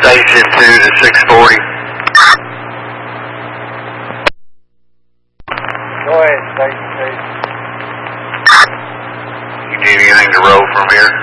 Station 2 to 640. Go ahead, Station 2. You need anything to roll from here?